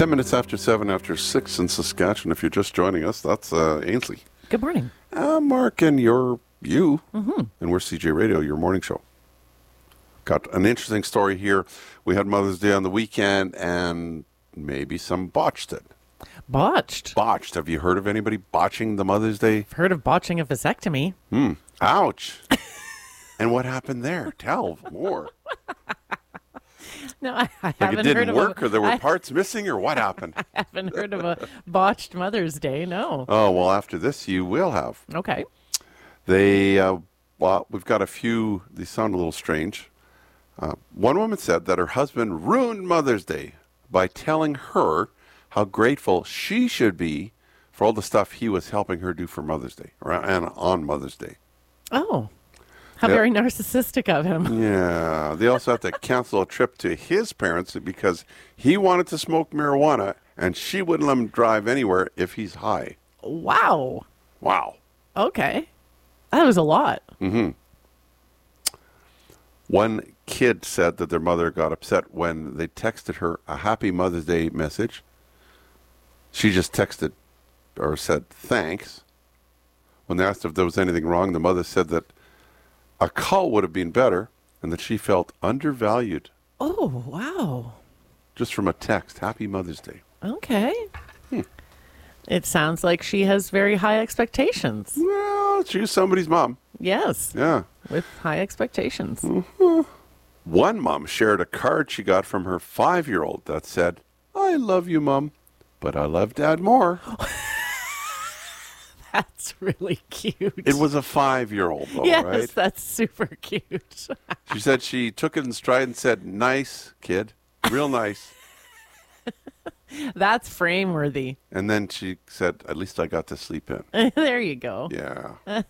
10 minutes after 7 after 6 in Saskatchewan. If you're just joining us, that's Ainsley. Good morning. Mark, and you. And we're CJ Radio, your morning show. Got an interesting story here. We had Mother's Day on the weekend, and maybe some botched it. Botched? Botched. Have you heard of anybody botching the Mother's Day? I've heard of botching a vasectomy. Ouch. And what happened there? Tell more. No, I Like haven't it didn't heard of work, or there were parts missing, or what happened? I haven't heard of a botched Mother's Day, no. Oh, well, after this, you will have. Okay. We've got a few, these sound a little strange. One woman said that her husband ruined Mother's Day by telling her how grateful she should be for all the stuff he was helping her do for Mother's Day, and on Mother's Day. Oh, how Yep. very narcissistic of him. Yeah. They also had to cancel a trip to his parents because he wanted to smoke marijuana, and she wouldn't let him drive anywhere if he's high. Wow. Wow. Okay. That was a lot. One kid said that their mother got upset when they texted her a Happy Mother's Day message. She just texted or said thanks. When they asked if there was anything wrong, the mother said that a call would have been better and that she felt undervalued Oh, wow. just from a text. Happy Mother's Day. Okay. It sounds like she has very high expectations. Well, she's somebody's mom. Yes, Yeah. with high expectations. One mom shared a card she got from her 5-year-old that said, "I love you, Mom, but I love Dad more." That's really cute. It was a 5-year-old, though, Yes, right? that's super cute. She said she took it in stride and said, "Nice, kid. Real nice." That's frame-worthy. And then she said, "At least I got to sleep in." There you go. Yeah.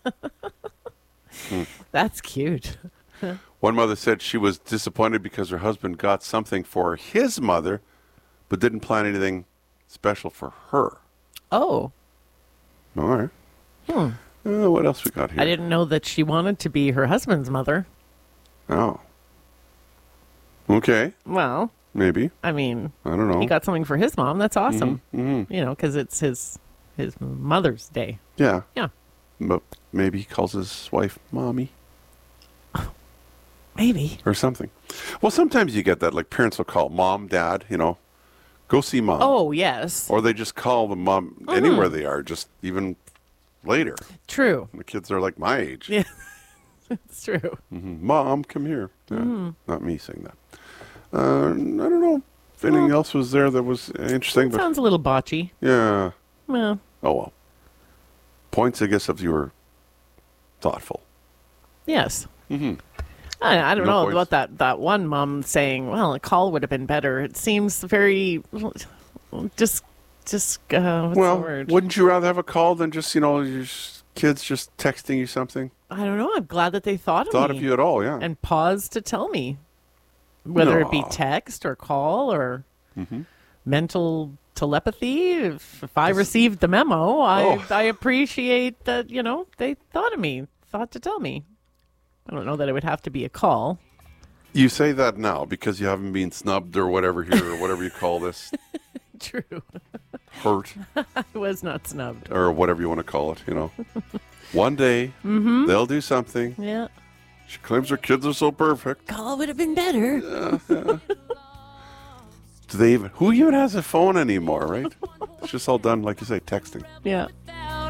That's cute. One mother said she was disappointed because her husband got something for his mother, but didn't plan anything special for her. Oh, All right. What else we got here? I didn't know that she wanted to be her husband's mother. Oh. Okay. Well, Maybe. I mean, I don't know. he got something for his mom. That's awesome. You know, because it's his Mother's Day. Yeah. Yeah, But maybe he calls his wife Mommy maybe. or something. Well, sometimes you get that. Like parents will call Mom, Dad, go see Mom. Oh, yes. Or they just call the mom anywhere they are, just even later. True. The kids are like my age. Yeah, it's true. Mom, come here. Yeah, not me saying that. I don't know if anything else was there that was interesting. But Sounds a little botchy. yeah. Well, Oh, well. Points, I guess, if you were thoughtful. yes. I don't No know points. about that one mom saying, well, a call would have been better. It seems very just what's the word? Wouldn't you rather have a call than just, your kids just texting you something? I don't know. I'm glad that they thought of Thought me of you at all, yeah. and paused to tell me, whether it be No. text or call or mental telepathy. If I received the memo, I appreciate that, they thought of me, thought to tell me. I don't know that it would have to be a call. You say that now because you haven't been snubbed or whatever here, or whatever you call this, True. hurt, I was not snubbed. or whatever you want to call it, One day, they'll do something. Yeah. She claims her kids are so perfect. Call would have been better. Who even has a phone anymore, right? It's just all done, like you say, texting. Yeah.